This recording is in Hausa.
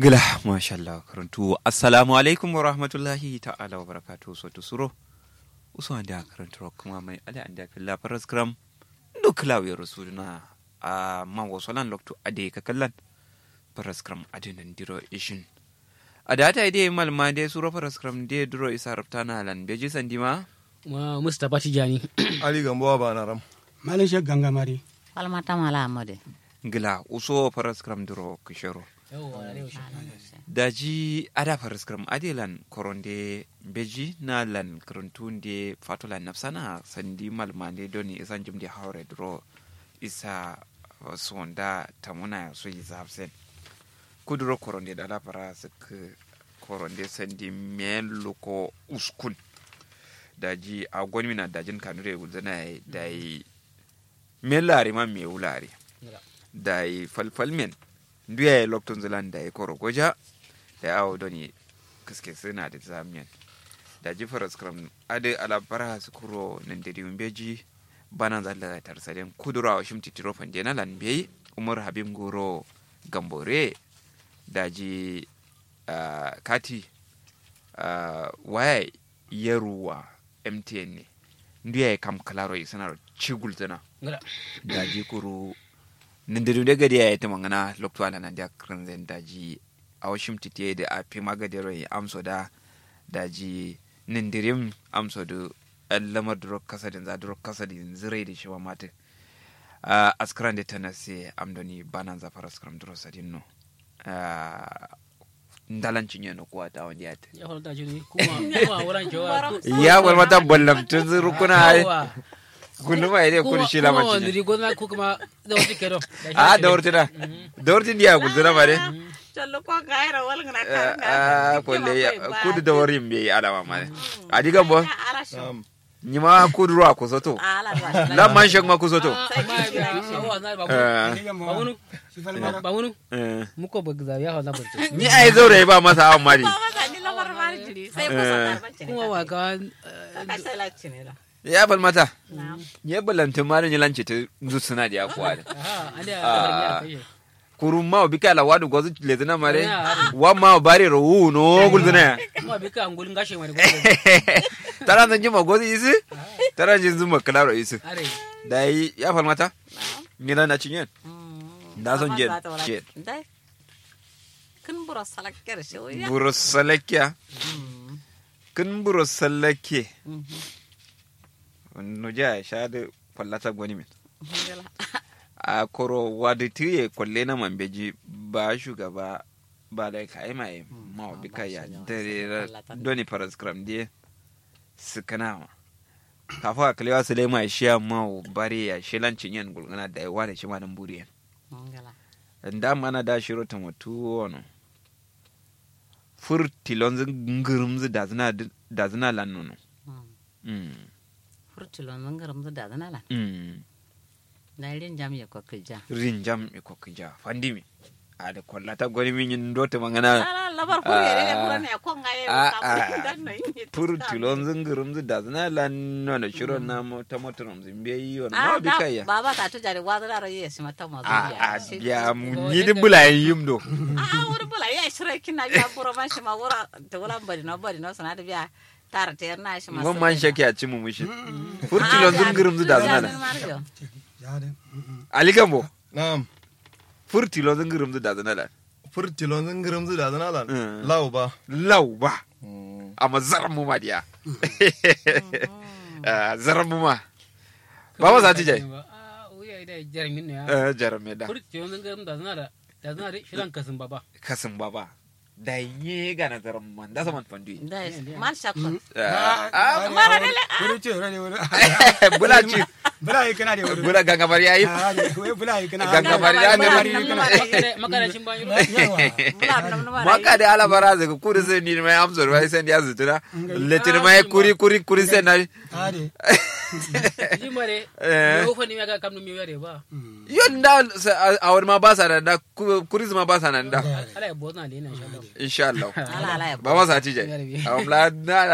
Gila, mashallah, karantu. Assalamu alaikum wa rahmatullahi ta'ala wa barakatuhu. So tusuro. Uso anda karantu kuma mai ala anda kalla paraskram. Duk lawi rasuluna a mawo solan loktu ade ka kallan. Paraskram adinan diro ishin. Adata ide malma de suro paraskram de duro isa raftana lan beji sandima. Ma Mustapha Tijani. Ali Gambo ba naram. Malin Sheikh Gangamari. Falmata mala amade. Gila, uso paraskram duro kishoro. Daji ada paraskram adelan koronde beji na lan karuntunde fatolan nafsana sandi malmande doni isan jimde haure duro isa sonda tamuna so isa hafsen kuduro koronde da para sik koronde sandi meluko uskun daji a gonmina dajin kanure gulzana dai melari ma me wulari dai falfalmen nduya loktun zelanda e koro goja da awo doni kiske suna da zamiyan da jifar skram ade alabara su kuro nan da beji bana zalla tarsalen kudura wa shimti tiro fanje na lanbe umar habib goro gambore da ji kati waya yaruwa mtn ne nduya kam kalaro isana chigul zana da ji kuro nindirin da gadi ya yi ta mangana loktuwa na nan da kranzen daji a washim titiye da a fi magadero ya amso da daji nindirin amso da lamar durok kasadin za durok kasadin zirai da shi wa mata askaran da ta nasi amdoni banan zafar askaran durok sadin no ndalancin yana kuwa ta wani yata Ya hulta shi ne kuma wuran kewa. ya walmata ballamtun zurukuna kullum ai dai kun shi lamaci kuma wanda gona ko kuma da wata kedo da wurtina da wurtin dia gulzura bare Challo ko gaira wal ngana karanga. kolle kudu da warin me alama mare adiga bo nyima kudu ro ko soto la man shek ma ko soto bawunu muko bagza ya hawa barci ni ai zaure ba masa awon mari kuma wa ka ya bal mata ya balanta mari ni lance ta zusuna da yakwa da kuruma bika la wadu gozu lezina mare wa ma bare ro no gulzina kuma bika angul ngashe mare tara zan jima gozu isi tara jin zuma klaro isi dai ya fal mata ni na cinyen da son jen ke Dai. Kun bura salakkar shi wuya. burusalakia kun burusalake no ja sha da fallata gwani min a koro wadi tiye kwalle na mambeji ba shugaba ba da ka yi mai mawabika ya dare doni paraskram die sukanawa kafa a kalewa su lema shi ya mawa bari ya shi lancin yin gulgana da yawa da shi ma nan buriyan da mana da shiro ta mutu wani furtilon zingirmzi da zina lannono Furtulon mangaram da dana la. Na rin jam ya kokija. rinjam e kokija fandimi ada kollata goni min dote mangana Labar ko yere ne buran ya kon ngaye ka dan no furtilon zingirum da zina lanno na shiro na mota motorom zimbe yi on ma bikaya baba ta to jare wadara ro yes mata ma zo ya ni de bulay yimdo wuri bula ya shirai kina ya buro man shi ma wura ta wala bari no sana da biya tar ter na shi ma gon man shake a ci mu mushi furtilon zingirum da zina la ali gambo Na'am. furtilon zingirum da zina la Furtilon zingirim zu da zana lan. Lau ba. law ba amma zarmu ma dia zarmu ma ba za ti jai uya da jarmin ne jarame da kurti wannan garin da zana da shiran kasin baba kasin baba da yi ga nazarin man da saman fandu dai man shakon mara Wuri ce rane wuri. bula ci Bula yi kana da wuri. bula gangamar yayi Bula yi kana. gangamar ya ne makarashin bayu maka da alabara daga kudu sai ni mai amsar wai sai ya zutura letir mai kuri sai na Ade. jimare yo fa ni ga kamnu mi yare ba yonda a wani ma ba sa da kuri ma ba sa nan da ala ya bozna le insha Allah insha Allah ala ala ba ma sa ci jai a